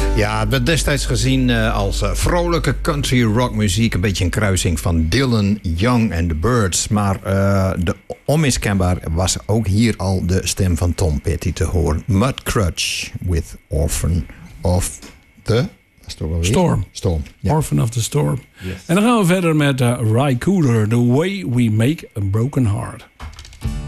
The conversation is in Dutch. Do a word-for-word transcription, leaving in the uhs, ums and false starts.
Ja, het werd destijds gezien uh, als uh, vrolijke country rock muziek. Een beetje een kruising van Dylan, Young en The Byrds. Maar uh, de, onmiskenbaar was ook hier al de stem van Tom Petty te horen. Mudcrutch with Orphan of the... Storm. Storm. Ja. Orphan of the Storm. Yes. En dan gaan we verder met uh, Ry Cooder. The Way We Make a Broken Heart.